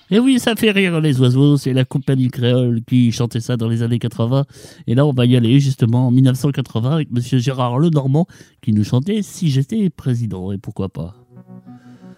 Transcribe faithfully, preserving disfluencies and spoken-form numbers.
Et oui, ça fait rire les oiseaux, c'est la compagnie créole qui chantait ça dans les années quatre-vingts. Et là, on va y aller justement en mille neuf cent quatre-vingts avec monsieur Gérard Lenormand qui nous chantait « Si j'étais président ». Et pourquoi pas.